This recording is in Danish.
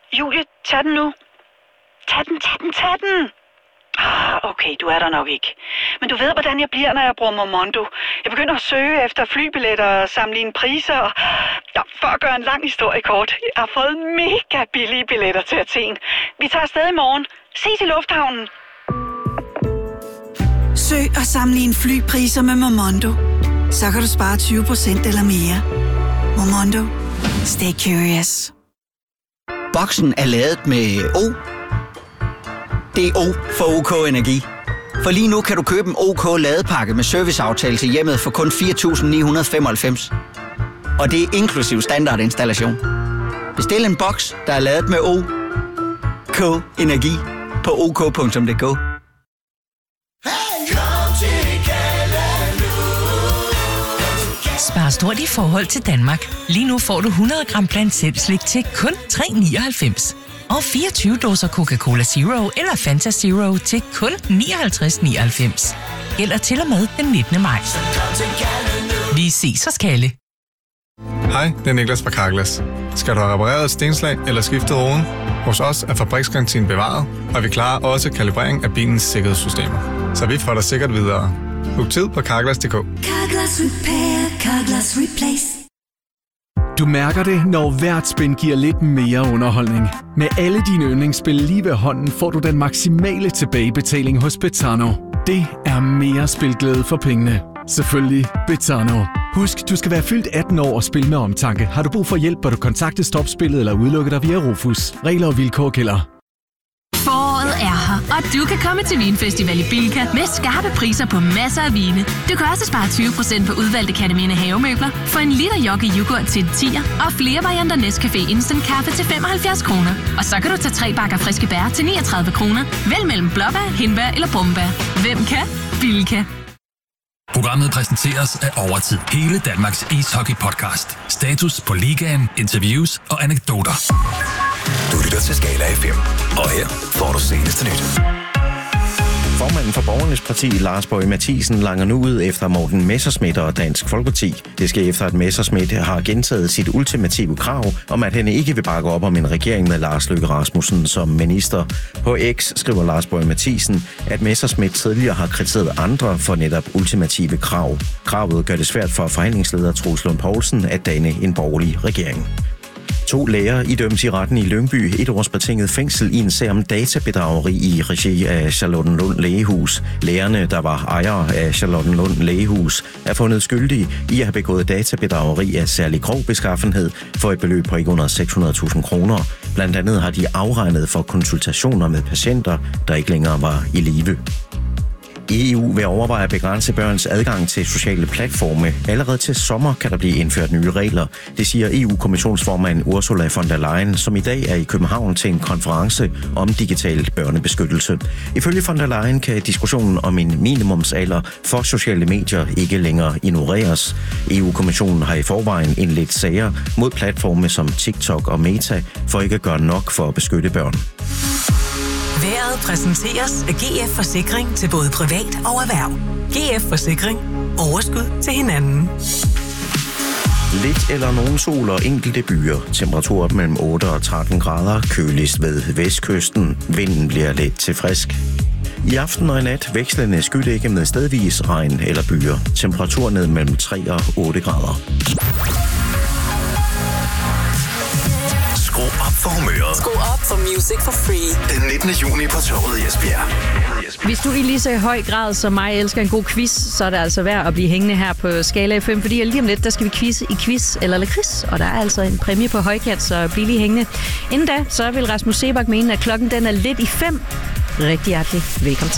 Julie, tag den nu. Tag den. Okay, du er der nok ikke. Men du ved, hvordan jeg bliver, når jeg bruger Momondo. Jeg begynder at søge efter flybilletter og sammenligne priser. Og for at gøre en lang historie kort. Jeg har fået mega billige billetter til Athen. Vi tager afsted i morgen. Ses i lufthavnen. Søg og sammenligne flypriser med Momondo. Så kan du spare 20% eller mere. Momondo. Stay curious. Boksen er ladet med O. Det er O for OK Energi. For lige nu kan du købe en OK ladepakke med serviceaftale til hjemmet for kun 4.995. Og det er inklusiv standardinstallation. Bestil en boks, der er ladet med OK Energi på ok.dk. Spar stort i forhold til Danmark. Lige nu får du 100 gram Plant Selv-slik til kun 3,99. Og 24 dåser Coca-Cola Zero eller Fanta Zero til kun 59,99. Gælder til og med den 19. maj. Vi ses hos Kalle. Hej, det er Niklas fra Carglass. Skal du have repareret et stenslag eller skiftet roden? Hos os er fabriksgarantien bevaret, og vi klarer også kalibrering af bilens sikkerhedssystemer. Så vi får dig sikkert videre. Book tid på Carglass.dk. Carglass Repair, Carglass Replace. Du mærker det, når hvert spin giver lidt mere underholdning. Med alle dine yndlingsspil lige ved hånden får du den maksimale tilbagebetaling hos Betano. Det er mere spilglæde for pengene. Selvfølgelig Betano. Husk, du skal være fyldt 18 år og spille med omtanke. Har du brug for hjælp, bør du kontakte Stopspillet eller udelukke dig via Rufus. Regler og vilkår gælder. Foråret er her, og du kan komme til Vinfestival i Bilka med skarpe priser på masser af vine. Du kan også spare 20% på udvalgte Katamine havemøbler, få en liter Yogi yoghurt til 10'er og flere varianter Nescafé Instant Kaffe til 75 kroner. Og så kan du tage 3 bakker friske bær til 39 kroner. Vælg mellem blåbær, hindbær eller brumbær. Hvem kan? Bilka. Programmet præsenteres af Overtid. Hele Danmarks ishockey-podcast. Status på ligaen, interviews og anekdoter. Du lytter til Skala FM, og her får du seneste nyt. Formanden for Borgernes Parti, Lars Boje Mathiesen, langer nu ud efter Morten Messerschmidt og Dansk Folkeparti. Det sker efter, at Messerschmidt har gentaget sit ultimative krav om, at han ikke vil bakke op om en regering med Lars Løkke Rasmussen som minister. På X skriver Lars Boje Mathiesen, at Messerschmidt tidligere har kritiseret andre for netop ultimative krav. Kravet gør det svært for forhandlingsleder Troels Lund Poulsen at danne en borgerlig regering. 2 læger idømmes i retten i Lyngby 1 års betinget fængsel i en sag om databedrageri i regi af Charlottenlund Lægehus. Lægerne, der var ejere af Charlottenlund Lægehus, er fundet skyldige i at have begået databedrageri af særlig grov beskaffenhed for et beløb på ikke under 600.000 kroner. Blandt andet har de afregnet for konsultationer med patienter, der ikke længere var i live. EU vil overveje at begrænse børns adgang til sociale platforme. Allerede til sommer kan der blive indført nye regler. Det siger EU-kommissionsformand Ursula von der Leyen, som i dag er i København til en konference om digital børnebeskyttelse. Ifølge von der Leyen kan diskussionen om en minimumsalder for sociale medier ikke længere ignoreres. EU-kommissionen har i forvejen indledt sager mod platforme som TikTok og Meta for ikke at gøre nok for at beskytte børn. Været præsenteres af GF Forsikring til både privat og erhverv. GF Forsikring. Overskud til hinanden. Lidt eller nogen sol og enkelte byer. Temperaturer mellem 8 og 13 grader. Køligst ved vestkysten. Vinden bliver let til frisk. I aften og i nat vekslende skydække med stedvis regn eller byer. Temperatur ned mellem 3 og 8 grader. Skru op for humøret. Skru op for Music for Free. Den 19. juni på Torvet i Esbjerg. Hvis du i lige så høj grad som mig elsker en god quiz, så er det altså værd at blive hængende her på Skala FM, fordi lige om lidt, der skal vi quizze i quiz eller lakrids, og der er altså en præmie på højkant, så bliv lige hængende. Inden da, så vil Rasmus Sebak mene, at klokken den er lidt i 5. Rigtig hjertelig velkommen til.